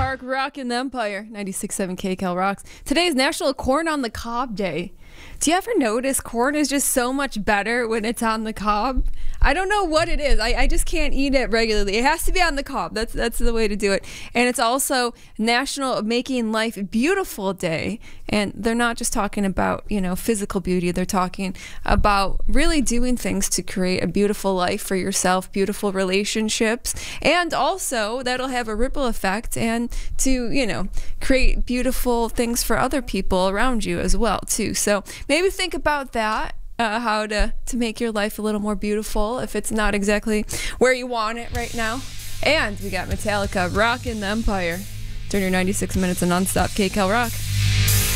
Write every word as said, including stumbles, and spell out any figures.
Park, rockin' the Empire. ninety-six point seven K Cal rocks. Today is National Corn on the Cob Day. Do you ever notice corn is just so much better when it's on the cob? I don't know what it is. I, I just can't eat it regularly. It has to be on the cob. That's that's the way to do it. And it's also National Making Life Beautiful Day. And they're not just talking about, you know, physical beauty. They're talking about really doing things to create a beautiful life for yourself, beautiful relationships. And also that'll have a ripple effect and to, you know, create beautiful things for other people around you as well, too. So maybe think about that. Uh, how to, to make your life a little more beautiful if it's not exactly where you want it right now. And we got Metallica rocking the Empire during your ninety-six minutes of nonstop K Cal rock.